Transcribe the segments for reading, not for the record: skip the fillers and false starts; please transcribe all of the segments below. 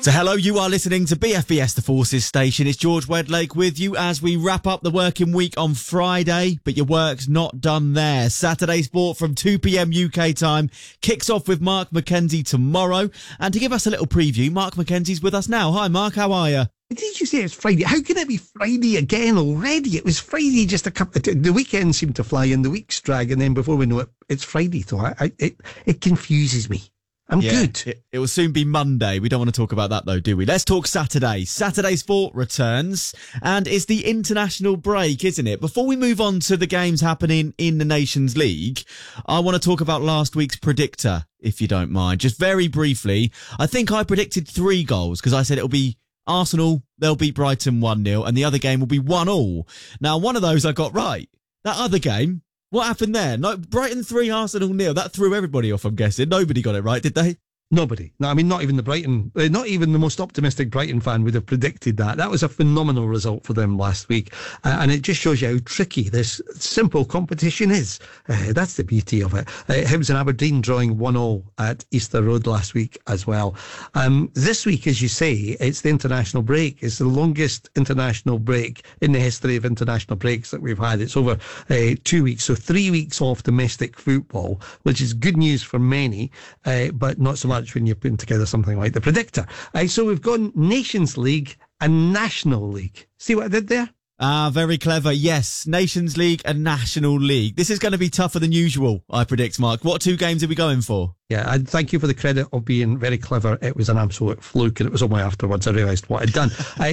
So hello, you are listening to BFBS The Forces Station. It's George Wedlake with you as we wrap up the working week on Friday, but your work's not done there. Saturday Sport from 2 p.m. UK time kicks off with Mark McKenzie tomorrow. And to give us a little preview, Mark McKenzie's with us now. Hi Mark, how are you? Did you say it's Friday? How can it be Friday again already? It was Friday just a couple of the weekend seemed to fly in, the week's drag, and then before we know it, it's Friday. So it confuses me. I'm good. It will soon be Monday. We don't want to talk about that though, do we? Let's talk Saturday. Saturday Sport returns and it's the international break, isn't it? Before we move on to the games happening in the Nations League, I want to talk about last week's predictor, if you don't mind. Just very briefly, I think I predicted 3 goals because I said it'll be Arsenal, they'll beat Brighton 1-0 and the other game will be 1-1. Now, one of those I got right. That other game, what happened there? No, Brighton 3, Arsenal 0. That threw everybody off, I'm guessing. Nobody got it right, did they? Nobody. No, I mean, not even not even the most optimistic Brighton fan would have predicted that. That was a phenomenal result for them last week. And it just shows you how tricky this simple competition is. That's the beauty of it. Hibs and Aberdeen drawing 1-0 at Easter Road last week as well. This week, as you say, it's the international break. It's the longest international break in the history of international breaks that we've had. It's over 2 weeks. So 3 weeks off domestic football, which is good news for many, but not so much when you're putting together something like the predictor. So we've gone Nations League and National League. See what I did there? Very clever. Yes, Nations League and National League. This is going to be tougher than usual, I predict, Mark. What 2 games are we going for? Yeah, and thank you for the credit of being very clever. It was an absolute fluke, and it was only afterwards I realised what I'd done.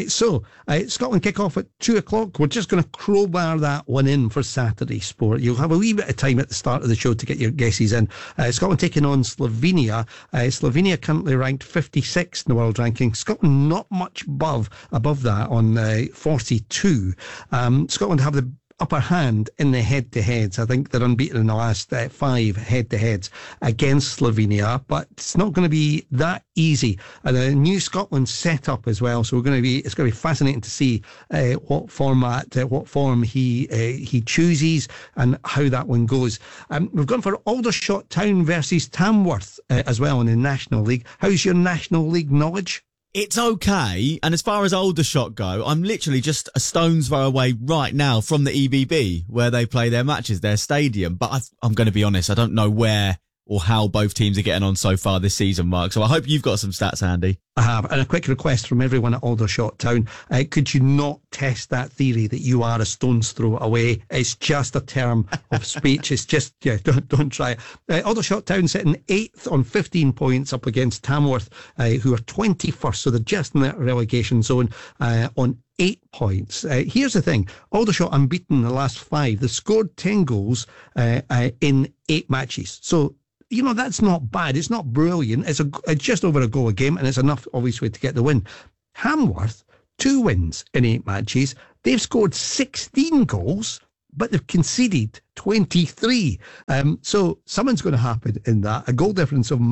Scotland kick off at 2:00. We're just going to crowbar that one in for Saturday Sport. You'll have a wee bit of time at the start of the show to get your guesses in. Scotland taking on Slovenia. Slovenia currently ranked 56 in the world ranking. Scotland not much above that on 42. Scotland have the upper hand in the head-to-heads. I think they're unbeaten in the last 5 head-to-heads against Slovenia, but it's not going to be that easy. And a new Scotland set up as well, so it's going to be fascinating to see what form he chooses and how that one goes. We've gone for Aldershot Town versus Tamworth as well in the National League. How's your National League knowledge? It's okay. And as far as Aldershot go, I'm literally just a stone's throw away right now from the EBB where they play their matches, their stadium. But I'm going to be honest, I don't know where or how both teams are getting on so far this season, Mark. So I hope you've got some stats handy. I have. And a quick request from everyone at Aldershot Town. Could you not test that theory that you are a stone's throw away? It's just a term of speech. It's just, don't try it. Aldershot Town sitting 8th on 15 points up against Tamworth, who are 21st. So they're just in that relegation zone on 8 points. Here's the thing. Aldershot unbeaten in the last 5. They scored 10 goals in 8 matches. So, that's not bad. It's not brilliant. It's just over a goal a game, and it's enough, obviously, to get the win. Hamworth, 2 wins in 8 matches. They've scored 16 goals, but they've conceded 23. So something's going to happen in that. A goal difference of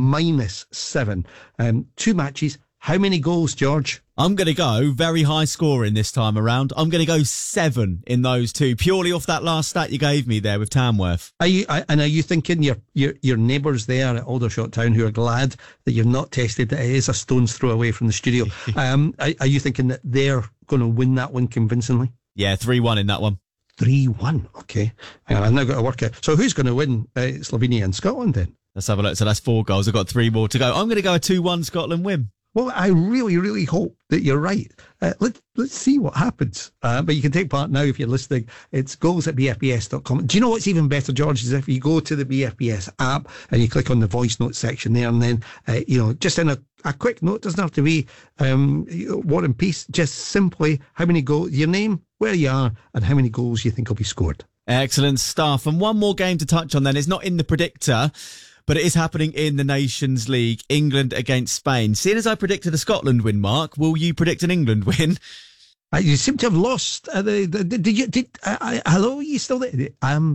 -7. 2 matches. How many goals, George? I'm going to go very high scoring this time around. I'm going to go 7 in those 2, purely off that last stat you gave me there with Tamworth. Are you thinking your neighbours there at Aldershot Town who are glad that you've not tested that it is a stone's throw away from the studio? Are you thinking that they're going to win that one convincingly? Yeah, 3-1 in that one. 3-1, okay. I've now got to work out. So who's going to win Slovenia and Scotland then? Let's have a look. So that's 4 goals. I've got 3 more to go. I'm going to go a 2-1 Scotland win. Well, I really, really hope that you're right. Let's see what happens. But you can take part now if you're listening. It's goals@bfbs.com. Do you know what's even better, George, is if you go to the BFBS app and you click on the voice note section there, and then, just in a quick note, doesn't have to be War and Peace, just simply how many goals, your name, where you are, and how many goals you think will be scored. Excellent stuff. And one more game to touch on then. It's not in the predictor, but it is happening in the Nations League, England against Spain. Seeing as I predicted a Scotland win, Mark, will you predict an England win? You seem to have lost. Hello, are you still there?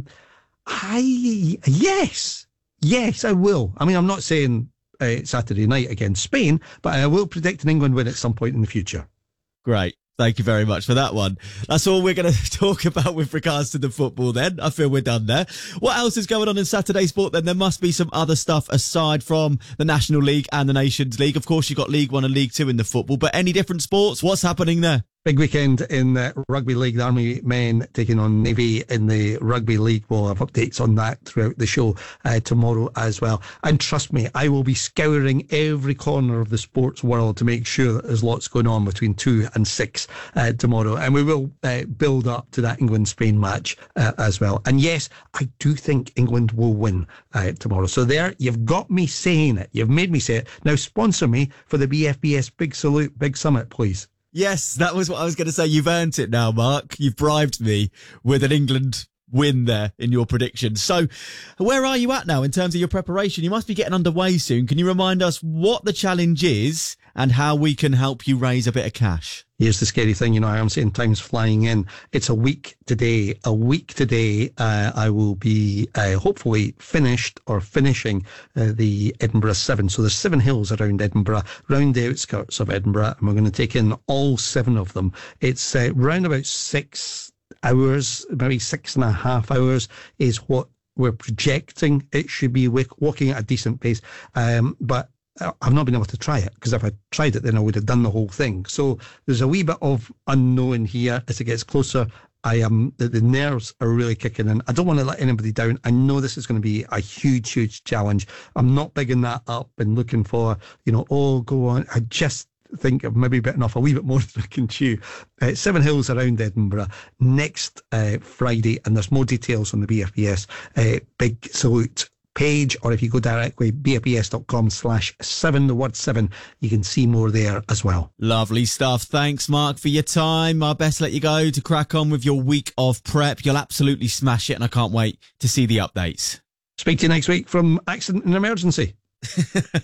Yes, I will. I mean, I'm not saying Saturday night against Spain, but I will predict an England win at some point in the future. Great. Thank you very much for that one. That's all we're going to talk about with regards to the football then. I feel we're done there. What else is going on in Saturday sport then? There must be some other stuff aside from the National League and the Nations League. Of course, you've got League One and League Two in the football, but any different sports? What's happening there? Big weekend in the Rugby League. The Army men taking on Navy in the Rugby League. We'll have updates on that throughout the show tomorrow as well. And trust me, I will be scouring every corner of the sports world to make sure that there's lots going on between 2 and 6 tomorrow. And we will build up to that England-Spain match as well. And yes, I do think England will win tomorrow. So there, you've got me saying it. You've made me say it. Now sponsor me for the BFBS Big Salute, Big Summit, please. Yes, that was what I was going to say. You've earned it now, Mark. You've bribed me with an England win there in your prediction. So where are you at now in terms of your preparation? You must be getting underway soon. Can you remind us what the challenge is and how we can help you raise a bit of cash? Here's the scary thing, I am saying time's flying in. It's a week today. I will be hopefully finishing the Edinburgh 7. So there's 7 hills around Edinburgh, around the outskirts of Edinburgh, and we're going to take in all 7 of them. It's round about 6 hours, maybe 6.5 hours is what we're projecting it should be, walking at a decent pace. But I've not been able to try it, because if I tried it, then I would have done the whole thing. So there's a wee bit of unknown here as it gets closer. The nerves are really kicking in. I don't want to let anybody down. I know this is going to be a huge challenge. I'm not bigging that up and looking for, go on. I just think I've maybe bitten off a wee bit more than I can chew. 7 hills around Edinburgh next Friday, and there's more details on the BFBS Big Salute page, or if you go directly bfbs.com/7, the word 7, you can see more there as well. Lovely stuff. Thanks, Mark, for your time. I best let you go to crack on with your week of prep. You'll absolutely smash it, and I can't wait to see the updates. Speak to you next week from Accident and Emergency.